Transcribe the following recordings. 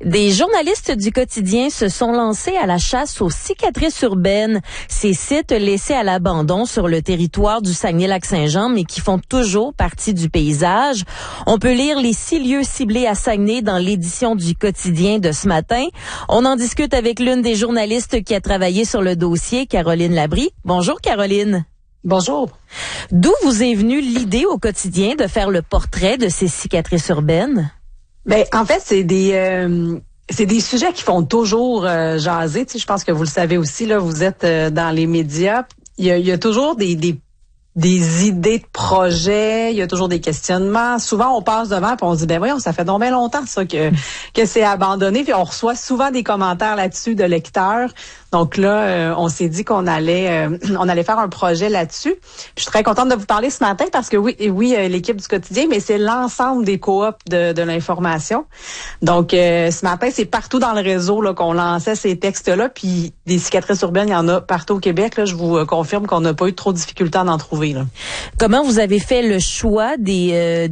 Des journalistes du quotidien se sont lancés à la chasse aux cicatrices urbaines, ces sites laissés à l'abandon sur le territoire du Saguenay-Lac-Saint-Jean, mais qui font toujours partie du paysage. On peut lire les 6 lieux ciblés à Saguenay dans l'édition du quotidien de ce matin. On en discute avec l'une des journalistes qui a travaillé sur le dossier, Caroline Labrie. Bonjour Caroline. Bonjour. D'où vous est venue l'idée au quotidien de faire le portrait de ces cicatrices urbaines? Ben en fait, c'est des sujets qui font toujours jaser. Tu sais, je pense que vous le savez aussi, là, vous êtes dans les médias. Il y a toujours des idées de projets, il y a toujours des questionnements. Souvent, on passe devant et on se dit, ben voyons, ça fait donc bien longtemps ça que c'est abandonné. Puis on reçoit souvent des commentaires là-dessus de lecteurs. Donc là, on s'est dit qu'on allait faire un projet là-dessus. Puis je suis très contente de vous parler ce matin parce que oui, l'équipe du quotidien, mais c'est l'ensemble des coops de l'information. Donc ce matin, c'est partout dans le réseau là qu'on lançait ces textes-là. Puis des cicatrices urbaines, il y en a partout au Québec. Là, je vous confirme qu'on n'a pas eu trop de difficultés à en trouver. Là. Comment vous avez fait le choix des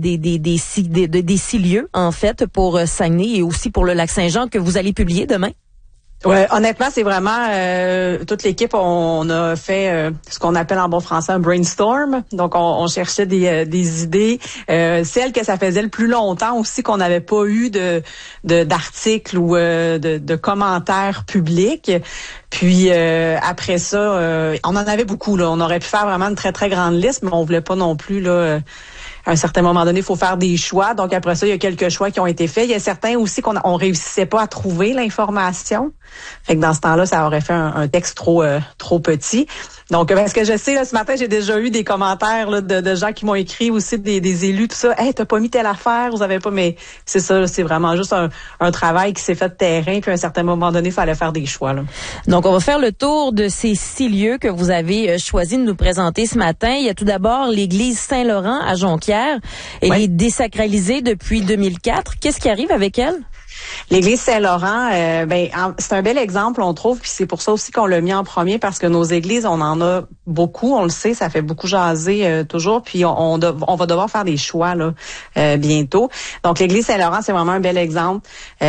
6 lieux en fait pour Saguenay et aussi pour le Lac-Saint-Jean que vous allez publier demain? Ouais, honnêtement, c'est vraiment toute l'équipe. On a fait ce qu'on appelle en bon français un brainstorm. Donc, on cherchait des idées, celles que ça faisait le plus longtemps aussi qu'on n'avait pas eu d'articles ou de commentaires publics. Puis après ça, on en avait beaucoup. Là, on aurait pu faire vraiment une très très grande liste, mais on voulait pas non plus là. À un certain moment donné, il faut faire des choix. Donc, après ça, il y a quelques choix qui ont été faits. Il y a certains aussi on réussissait pas à trouver l'information. Fait que dans ce temps-là, ça aurait fait un texte trop petit. Donc, ce que je sais, là, ce matin, j'ai déjà eu des commentaires là, de gens qui m'ont écrit aussi, des élus, tout ça. « Hey, t'as pas mis telle affaire, vous avez pas... » Mais c'est ça, là, c'est vraiment juste un travail qui s'est fait de terrain. Puis à un certain moment donné, il fallait faire des choix. Là. Donc, on va faire le tour de ces 6 lieux que vous avez choisi de nous présenter ce matin. Il y a tout d'abord l'église Saint-Laurent à Jonquière. Elle est désacralisée depuis 2004. Qu'est-ce qui arrive avec elle? L'église Saint-Laurent, c'est un bel exemple, on trouve, puis c'est pour ça aussi qu'on l'a mis en premier, parce que nos églises, on en a beaucoup, on le sait, ça fait beaucoup jaser toujours, puis on va devoir faire des choix là bientôt. Donc l'église Saint-Laurent, c'est vraiment un bel exemple.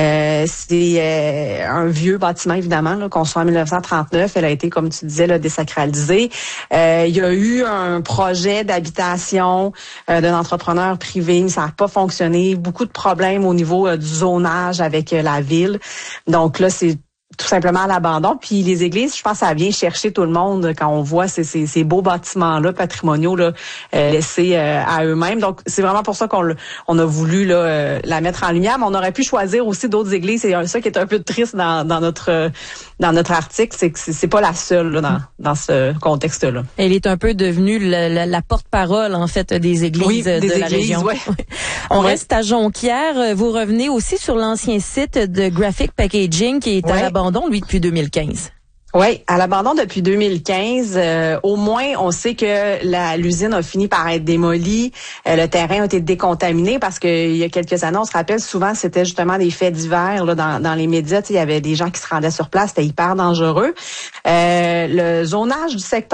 C'est un vieux bâtiment, évidemment, là, construit en 1939. Elle a été, comme tu disais, là, désacralisée. Il y a eu un projet d'habitation d'un entrepreneur privé, mais ça n'a pas fonctionné. Beaucoup de problèmes au niveau du zonage avec la ville. Donc là, c'est tout simplement à l'abandon. Puis les églises, je pense que ça vient chercher tout le monde quand on voit ces beaux bâtiments-là, patrimoniaux, là, laissés à eux-mêmes. Donc, c'est vraiment pour ça qu'on a voulu là, la mettre en lumière. Mais on aurait pu choisir aussi d'autres églises. C'est ça qui est un peu triste dans notre article, c'est que c'est pas la seule là, dans ce contexte-là. Elle est un peu devenue la porte-parole, en fait, des églises de la région. Ouais. On reste à Jonquière. Vous revenez aussi sur l'ancien site de Graphic Packaging qui est à l'abandon, lui, depuis 2015. Oui, à l'abandon depuis 2015. Au moins, on sait que l'usine a fini par être démolie. Le terrain a été décontaminé parce qu'il y a quelques années, on se rappelle, souvent, c'était justement des faits divers là, dans les médias. Il y avait des gens qui se rendaient sur place, c'était hyper dangereux. Le zonage du secteur